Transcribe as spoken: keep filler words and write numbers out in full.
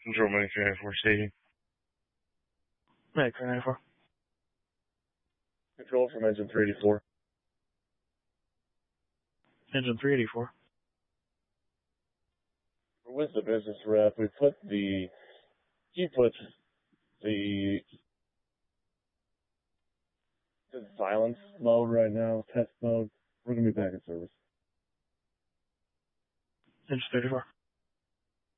Control Medic three ninety-four staging. Medic three ninety-four. Control from engine three eighty-four. Engine three eighty-four. With the business rep, we put the, he puts the, the silence mode right now, test mode. We're going to be back in service. Engine thirty-four.